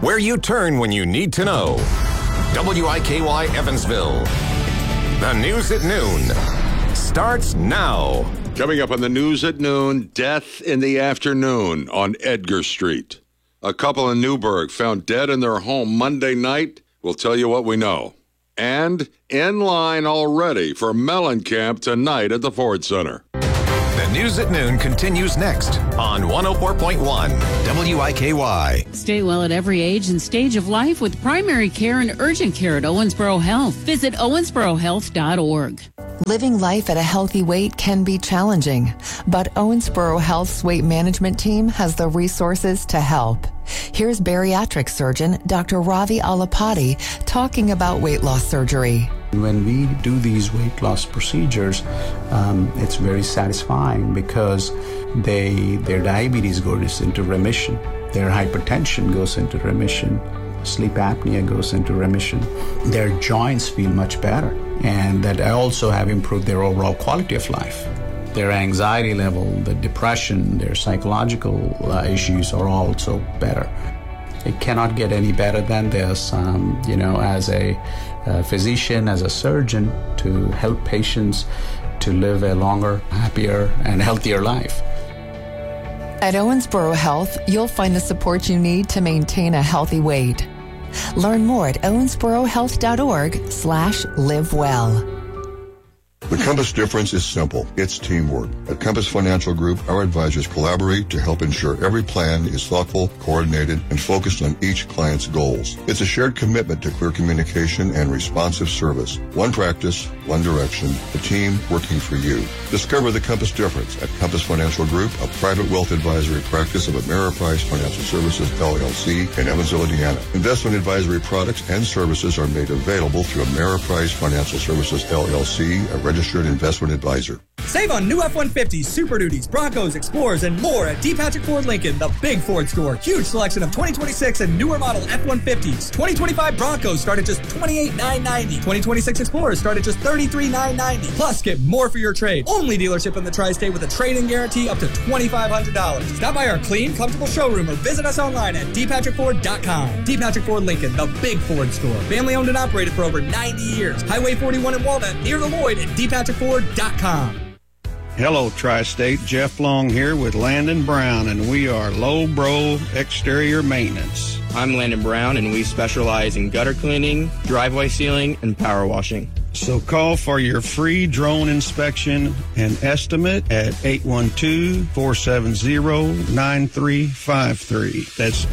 where you turn when you need to know. WIKY Evansville. The news at noon starts now. Coming up on the news at noon, death in the afternoon on Edgar Street. A couple in Newburgh found dead in their home Monday night. We'll tell you what we know. And in line already for Mellencamp tonight at the Ford Center. The news at noon continues next on 104.1 WIKY. Stay well at every age and stage of life with primary care and urgent care at Owensboro Health. Visit owensborohealth.org. Living life at a healthy weight can be challenging, but Owensboro Health's weight management team has the resources to help. Here's bariatric surgeon Dr. Ravi Alapati talking about weight loss surgery. When we do these weight loss procedures, it's very satisfying because their diabetes goes into remission, their hypertension goes into remission, sleep apnea goes into remission, their joints feel much better, and that also have improved their overall quality of life. Their anxiety level, the depression, their psychological issues are also better. It cannot get any better than this, as a physician, as a surgeon, to help patients to live a longer, happier, and healthier life. At Owensboro Health, you'll find the support you need to maintain a healthy weight. Learn more at owensborohealth.org/livewell. The Compass difference is simple. It's teamwork. At Compass Financial Group, our advisors collaborate to help ensure every plan is thoughtful, coordinated, and focused on each client's goals. It's a shared commitment to clear communication and responsive service. One practice, one direction, a team working for you. Discover the Compass difference at Compass Financial Group, a private wealth advisory practice of Ameriprise Financial Services, LLC, in Evansville, Indiana. Investment advisory products and services are made available through Ameriprise Financial Services, LLC, a registered investment advisor. Save on new F-150s, Super Duties, Broncos, Explorers, and more at D. Patrick Ford Lincoln, the big Ford store. Huge selection of 2026 and newer model F-150s. 2025 Broncos start at just $28,990. 2026 Explorers start at just $33,990. Plus, get more for your trade. Only dealership in the Tri-State with a trade-in guarantee up to $2,500. Stop by our clean, comfortable showroom or visit us online at dpatrickford.com. D. Patrick Ford Lincoln, the big Ford store. Family owned and operated for over 90 years. Highway 41 in Walnut, near the Lloyd at dpatrickford.com. Hello, Tri-State. Jeff Long here with Landon Brown, and we are Low Bro Exterior Maintenance. I'm Landon Brown, and we specialize in gutter cleaning, driveway sealing, and power washing. So call for your free drone inspection and estimate at 812-470-9353. That's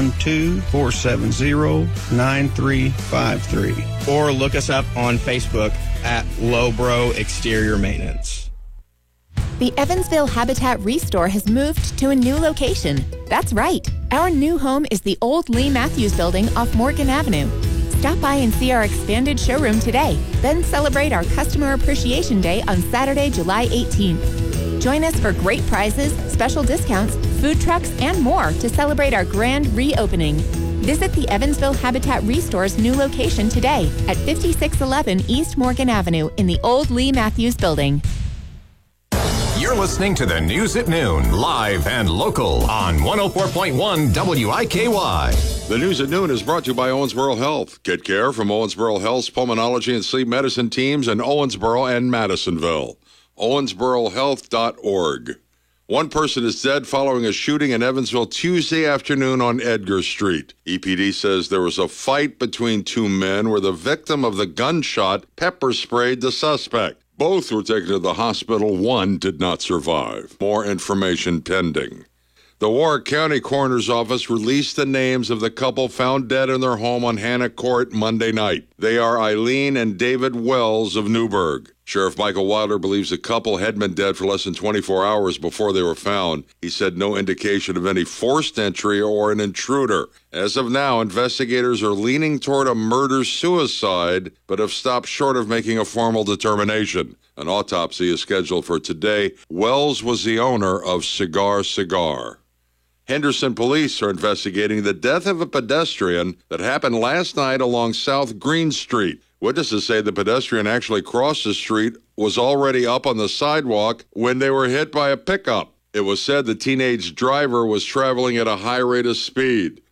812-470-9353. Or look us up on Facebook at Low Bro Exterior Maintenance. The Evansville Habitat Restore has moved to a new location. That's right. Our new home is the old Lee Matthews Building off Morgan Avenue. Stop by and see our expanded showroom today. Then celebrate our Customer Appreciation Day on Saturday, July 18th. Join us for great prizes, special discounts, food trucks, and more to celebrate our grand reopening. Visit the Evansville Habitat Restore's new location today at 5611 East Morgan Avenue in the old Lee Matthews Building. You're listening to the news at noon, live and local on 104.1 WIKY. The news at noon is brought to you by Owensboro Health. Get care from Owensboro Health's pulmonology and sleep medicine teams in Owensboro and Madisonville. owensborohealth.org. One person is dead following a shooting in Evansville Tuesday afternoon on Edgar Street. EPD says there was a fight between two men where the victim of the gunshot pepper sprayed the suspect. Both were taken to the hospital. One did not survive. More information pending. The Warwick County Coroner's Office released the names of the couple found dead in their home on Hannah Court Monday night. They are Eileen and David Wells of Newburgh. Sheriff Michael Wilder believes the couple had been dead for less than 24 hours before they were found. He said no indication of any forced entry or an intruder. As of now, investigators are leaning toward a murder-suicide, but have stopped short of making a formal determination. An autopsy is scheduled for today. Wells was the owner of Cigar. Henderson police are investigating the death of a pedestrian that happened last night along South Green Street. Witnesses say the pedestrian actually crossed the street, was already up on the sidewalk when they were hit by a pickup. It was said the teenage driver was traveling at a high rate of speed.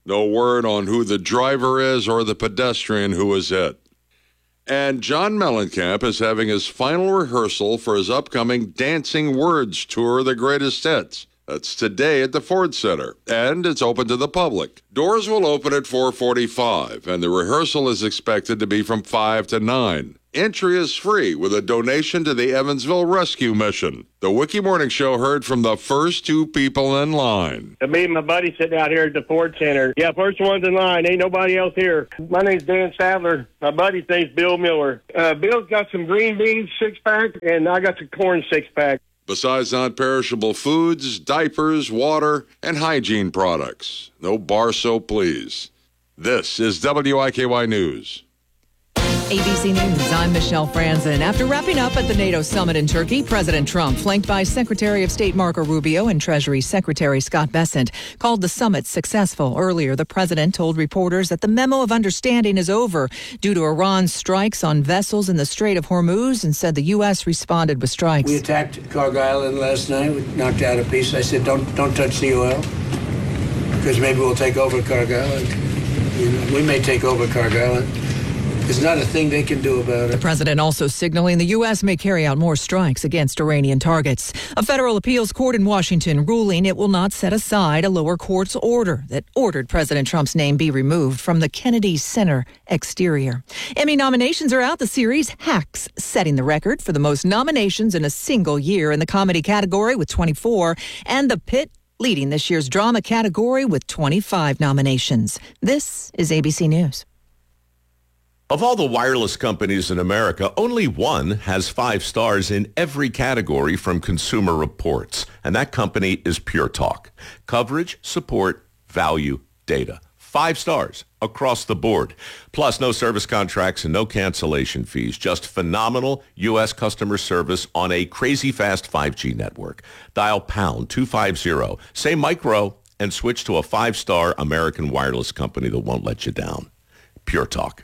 No word on who the driver is or the pedestrian who was hit. And John Mellencamp is having his final rehearsal for his upcoming Dancing Words Tour, The Greatest Hits. That's today at the Ford Center, and it's open to the public. Doors will open at 4:45, and the rehearsal is expected to be from 5 to 9. Entry is free with a donation to the Evansville Rescue Mission. The Wiki Morning Show heard from the first two people in line. Me and my buddy sitting out here at the Ford Center. Yeah, first one's in line. Ain't nobody else here. My name's Dan Sadler. My buddy's name's Bill Miller. Bill's got some green beans 6-pack, and I got the corn 6-pack. Besides non-perishable foods, diapers, water, and hygiene products. No bar soap, please. This is WIKY News. ABC News, I'm Michelle Franzen. After wrapping up at the NATO summit in Turkey, President Trump, flanked by Secretary of State Marco Rubio and Treasury Secretary Scott Bessent, called the summit successful. Earlier, the president told reporters that the memo of understanding is over due to Iran's strikes on vessels in the Strait of Hormuz, and said the U.S. responded with strikes. We attacked Cargo Island last night. We knocked out a piece. I said, don't touch the oil, because maybe we'll take over Cargo Island. We may take over Cargo Island. There's not a thing they can do about it. The president also signaling the U.S. may carry out more strikes against Iranian targets. A federal appeals court in Washington ruling it will not set aside a lower court's order that ordered President Trump's name be removed from the Kennedy Center exterior. Emmy nominations are out. The series Hacks setting the record for the most nominations in a single year in the comedy category with 24, and The Pit leading this year's drama category with 25 nominations. This is ABC News. Of all the wireless companies in America, only one has 5 stars in every category from Consumer Reports, and that company is Pure Talk. Coverage, support, value, data. 5 stars across the board. Plus, no service contracts and no cancellation fees. Just phenomenal U.S. customer service on a crazy fast 5G network. Dial pound 250, say micro, and switch to a 5-star American wireless company that won't let you down. Pure Talk.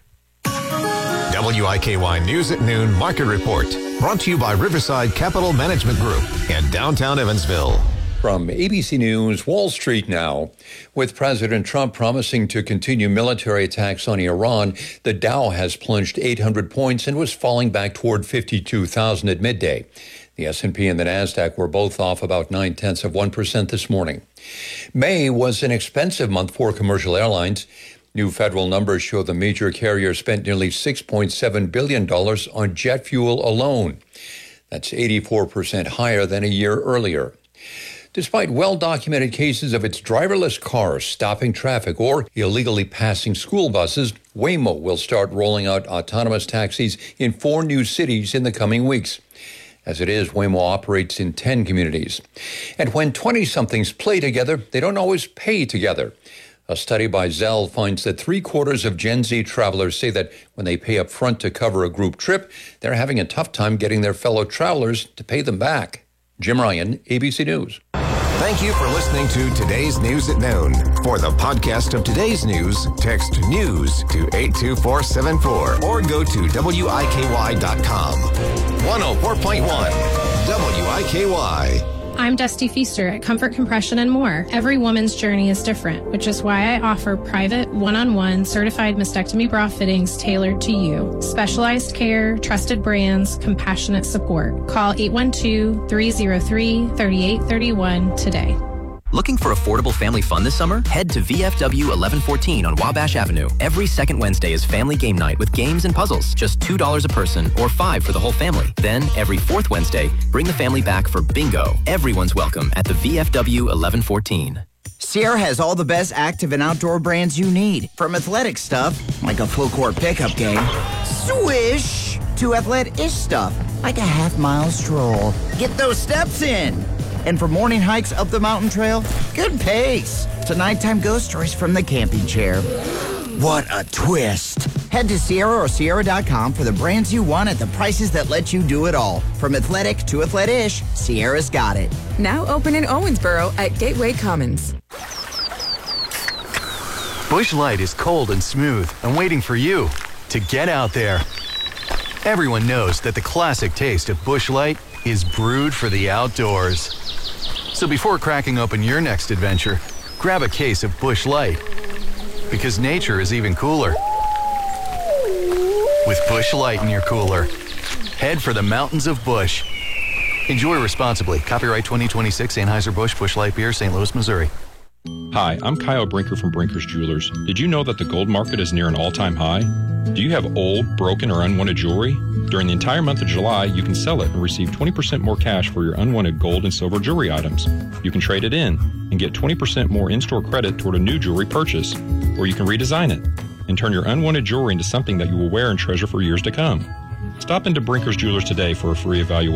WIKY News at Noon Market Report. Brought to you by Riverside Capital Management Group in downtown Evansville. From ABC News, Wall Street now. With President Trump promising to continue military attacks on Iran, the Dow has plunged 800 points and was falling back toward 52,000 at midday. The S&P and the Nasdaq were both off about 0.9% this morning. May was an expensive month for commercial airlines. New federal numbers show the major carriers spent nearly $6.7 billion on jet fuel alone. That's 84% higher than a year earlier. Despite well-documented cases of its driverless cars stopping traffic or illegally passing school buses, Waymo will start rolling out autonomous taxis in 4 new cities in the coming weeks. As it is, Waymo operates in 10 communities. And when 20-somethings play together, they don't always pay together. A study by Zell finds that 3/4 of Gen Z travelers say that when they pay up front to cover a group trip, they're having a tough time getting their fellow travelers to pay them back. Jim Ryan, ABC News. Thank you for listening to Today's News at Noon. For the podcast of today's news, text NEWS to 82474 or go to WIKY.com. 104.1 WIKY. I'm Dusty Feaster at Comfort Compression and More. Every woman's journey is different, which is why I offer private, one-on-one certified mastectomy bra fittings tailored to you. Specialized care, trusted brands, compassionate support. Call 812-303-3831 today. Looking for affordable family fun this summer? Head to VFW 1114 on Wabash Avenue. Every second Wednesday is family game night with games and puzzles. Just $2 a person or $5 for the whole family. Then, every fourth Wednesday, bring the family back for bingo. Everyone's welcome at the VFW 1114. Sierra has all the best active and outdoor brands you need. From athletic stuff, like a full court pickup game, swish, to athletic-ish stuff, like a half-mile stroll. Get those steps in. And for morning hikes up the mountain trail, good pace. To nighttime ghost stories from the camping chair. What a twist. Head to Sierra or Sierra.com for the brands you want at the prices that let you do it all. From athletic to athletic-ish, Sierra's got it. Now open in Owensboro at Gateway Commons. Busch Light is cold and smooth and waiting for you to get out there. Everyone knows that the classic taste of Busch Light is brewed for the outdoors. So before cracking open your next adventure, grab a case of Busch Light. Because nature is even cooler with Busch Light in your cooler. Head for the mountains of Busch. Enjoy responsibly. Copyright 2026 Anheuser-Busch Busch Light Beer, St. Louis, Missouri. Hi, I'm Kyle Brinker from Brinker's Jewelers. Did you know that the gold market is near an all-time high? Do you have old, broken, or unwanted jewelry? During the entire month of July, you can sell it and receive 20% more cash for your unwanted gold and silver jewelry items. You can trade it in and get 20% more in-store credit toward a new jewelry purchase. Or you can redesign it and turn your unwanted jewelry into something that you will wear and treasure for years to come. Stop into Brinker's Jewelers today for a free evaluation.